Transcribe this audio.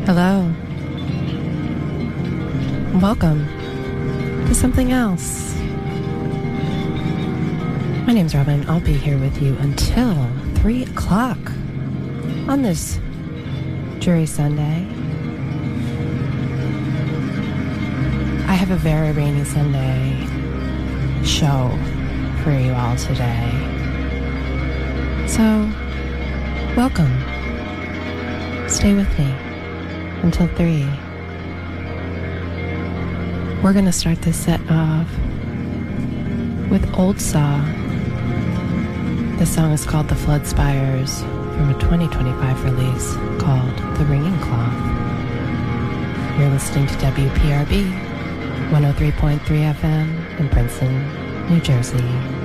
Hello. Welcome to Something Else. My name's Robin. I'll be here with you until 3 o'clock on this Jury Sunday. I have a very rainy Sunday show for you all today. So, welcome. Stay with me until 3. We're going to start this set off with Old Saw. The song is called The Flood Spires from a 2025 release called The Ringing Cloth. You're listening to WPRB 103.3 FM in Princeton, New Jersey.